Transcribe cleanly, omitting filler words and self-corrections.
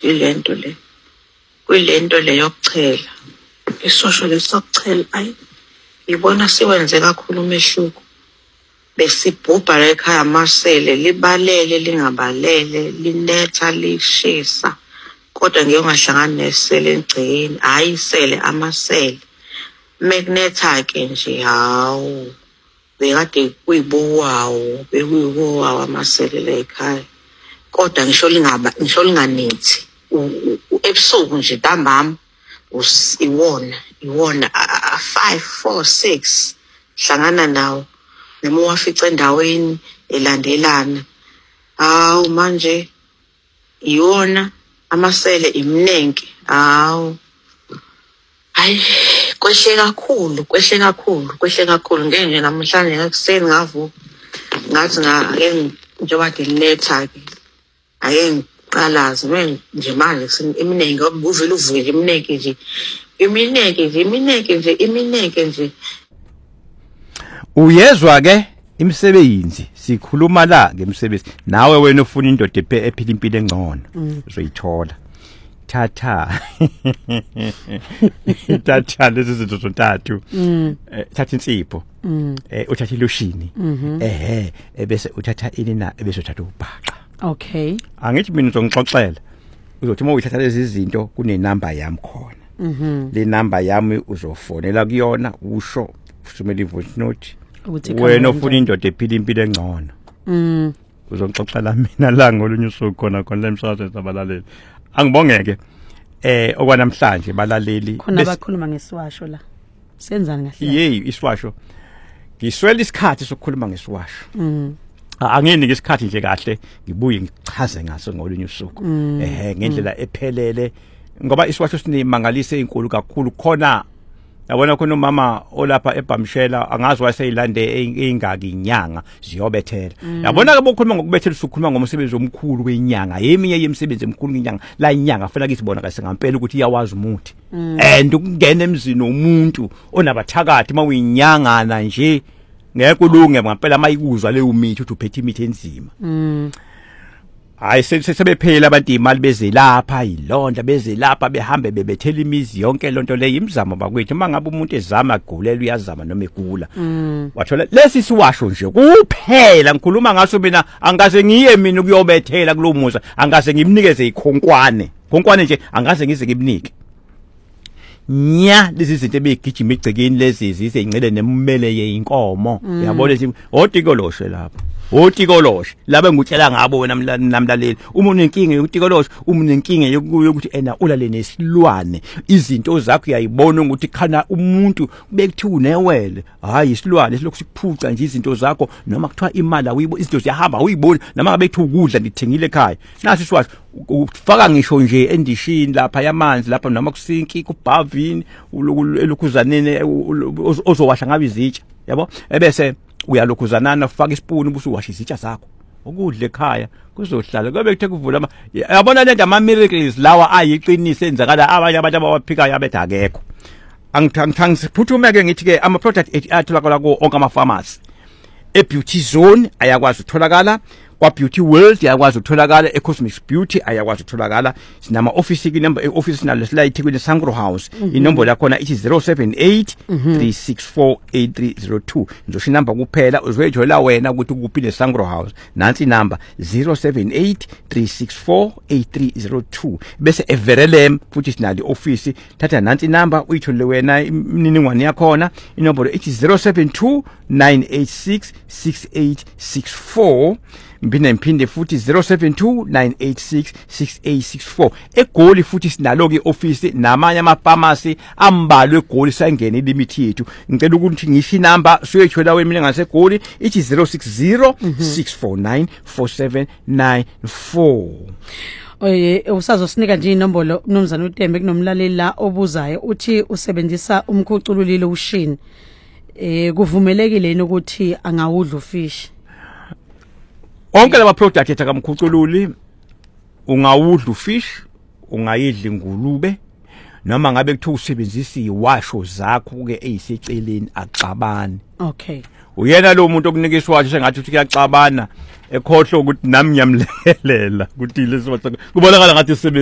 ilento le kuyilento le yokuchela isosho lesokuchela ayi ibona siwenze kakhulu umehluko besibhubha la ekhaya amasele libalele lingabalele linetha lishisa kodwa ngeke ungahlangana nesele engceni hayi isele amasele magneta ke nje hawo bekade kuyibowawo bekuyibowawo amasele la ekhaya kodwa ngisho linganithi ebusuku nje ntambama iwona 5 4 6 hlangana nawo noma wafica endaweni elandelana hawu manje iwona amasele imnenke hawu hayi kwehle kakhulu ngeke nje namhlanje ngakuseni ngavuka ngathi ngake njengoba ngiletha ke ake ngiqalaze nje manje iminenke uvela uvuke iminenke nje uyezwa ke imisebenzi sikhuluma la ngemisebenzi nawe wena ufuna indoda ephila impilo engcono uzoyithola thatha lezi zinto zontathu thatha insipho uthatha iloshini bese uthatha inina bese uthatha ubhaqa okay angithi mina uzongixoxela uzothi uma uyithatha lezi zinto kunenamba yami khona le number yami uzofonela kuyona usho usumele voice note wena ufuna indoda ephila impilo engcono uzongixoxela mina la ngolunye usuku khona lemsakazo sabalaleli angibongeke okwanamhlanje balaleli khona bakhuluma ngesiwasho la senzani kahle yey iswasho ngiswela isikhathi sokukhuluma ngesiwasho angeni ngesikhathi nje kahle ngibuye ngichaze ngaso ngolunye usuku ngendlela ephelele ngoba iswasho sinemangalise inkulu kakhulu khona yabona khona umama olapha eBhamshela angazi wayeseyilande ingaki inyanga ziyobethela yabona ke bokhuluma ngokubethela usukhuluma ngomsebenzi omkhulu wenyanga yeminye yemisebenzi emkhulu ngenyanga la inyanga fanele ukuthi sibona kahle ngempela ukuthi iyawazi umuthi and ukungena emzini womuntu onabathakathi mawuyinyangana nje ngeke ulunge ngempela mayikuzwa le umithi uthi uphethe imithi enzima hayi sebephela abantu imali bezelapha ilonda bezelapha behambe bebethela imizi yonke lonto le imizamo bakwethu mangabe umuntu ezama agulela uyazama noma egula wathola lesi siwasho nje kuphela ngikhuluma ngaso mina angaze ngiye mina ukuyobethela kulo muza angaze ngimnikeze ikhonkwane nje angaze ngize ngibunike nya lezi zinto ebegijima igcekeni lezi zisengcele nemmele yeinkomo yabona lezi otikoloshe lapha otikoloshe laba ngutshela ngabo wena namlaleli uma unenkinga yokutikoloshe uma unenkinga yokuthi ena ulale nesilwane izinto zakho uyayibona ukuthi khana umuntu bekuthi unewele hayi isilwane silokhu sikuphuca nje izinto zakho noma kuthiwa imali ayibo izinto ziyahamba uyibona noma ngabe kuthi ukudla ndithengile ekhaya nasi siwazi ufaka ngisho nje endishini lapha yamanzi lapha noma kusinki kubhavini elokhuzanene ozowasha ngabe izitsha yabo ebese uyalokhuzanana ufaka isipuni ubusuwasha izitsha zakho ukudla ekhaya kuzohlala kube kuthe kuvula yabona lento ama miracles lawa ayiqinise enzakala abanye abantu abawaphikayo abethi akekho angithanga siphuthume ngithi ke ama product atholakala ko onke ama pharmacy ebeauty zone ayakwazi ukutholakala kwa Beauty World yakwazi ukutholakala eCosmetics Beauty ayakwazi ukutholakala sinama office number office nalo silayithi kule Sangro House inombolo yakho ithi 078 364 8302 ngisho inamba kuphela uzwethola wena ukuthi ukuphi le Sangro House nansi inamba 078 364 8302 bese everelem futhi sinali office thatha nansi inamba uyithole wena imininingwane yakho inombolo ithi 072 986 6864 mphinde futhi 072-986-6864 eGoli futhi sinalo ke office namanye ama pharmacy ambalwe eGoli sangene limit yethu ngicela ukuthi ngisho inamba soyethola wena mina ngaseGoli ithi 060-649-4794 oye usazosinika nje inombolo mnumzana uTembe kunomlaleli la obuzayo uthi usebenzisa umkhucululile ushini kuvumelekile ukuthi angawudla ufish onke laba product ethakamkhucululi ungawudla ufish ungayidla ingulube noma ngabe kuthi usebenzisa iwasho zakho ke eyiseceleni axabani okay uyena lo muntu okunika iswasho sengathi uthi kuyaxabana ekhohlo ukuthi nami ngiyamlekelela ukuthi lesi kubonakala ngathi